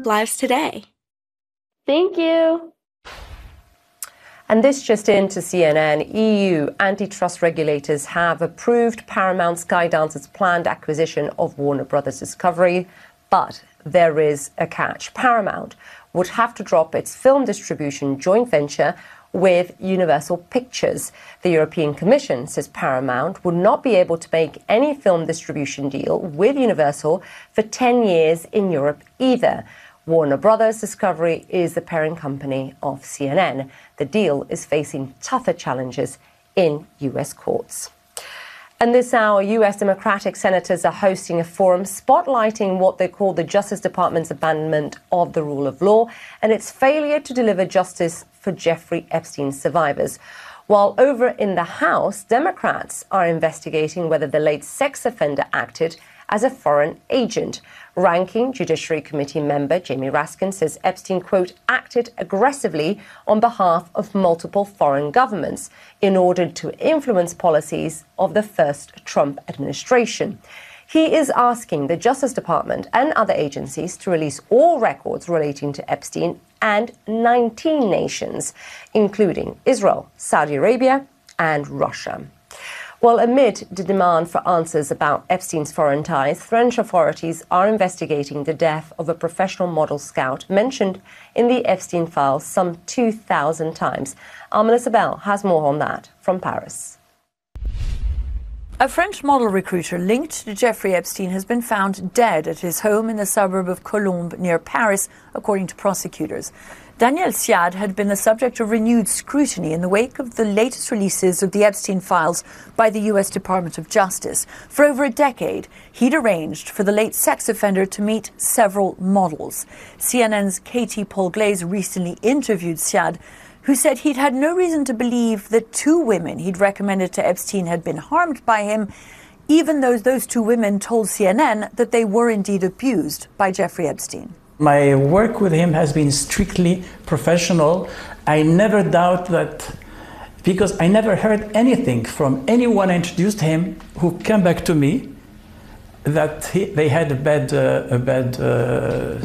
Lives Today. Thank you. And this just into CNN, EU antitrust regulators have approved Paramount Skydance's planned acquisition of Warner Brothers Discovery, but there is a catch. Paramount would have to drop its film distribution joint venture with Universal Pictures. The European Commission says Paramount would not be able to make any film distribution deal with Universal for 10 years in Europe either. Warner Brothers Discovery is the parent company of CNN. The deal is facing tougher challenges in U.S. courts. And this hour, U.S. Democratic senators are hosting a forum spotlighting what they call the Justice Department's abandonment of the rule of law and its failure to deliver justice for Jeffrey Epstein's survivors. While over in the House, Democrats are investigating whether the late sex offender acted as a foreign agent. Ranking Judiciary Committee member Jamie Raskin says Epstein, quote, acted aggressively on behalf of multiple foreign governments in order to influence policies of the first Trump administration. He is asking the Justice Department and other agencies to release all records relating to Epstein and 19 nations, including Israel, Saudi Arabia, and Russia. Well, amid the demand for answers about Epstein's foreign ties, French authorities are investigating the death of a professional model scout mentioned in the Epstein files some 2,000 times. Melissa Bell has more on that from Paris. A French model recruiter linked to Jeffrey Epstein has been found dead at his home in the suburb of Colombes near Paris, according to prosecutors. Daniel Siad had been the subject of renewed scrutiny in the wake of the latest releases of the Epstein files by the U.S. Department of Justice. For over a decade, he'd arranged for the late sex offender to meet several models. CNN's Katie Paul-Glaze recently interviewed Siad, who said he'd had no reason to believe that two women he'd recommended to Epstein had been harmed by him, even though those two women told CNN that they were indeed abused by Jeffrey Epstein. My work with him has been strictly professional. I never doubt that, because I never heard anything from anyone I introduced him who came back to me that they had a bad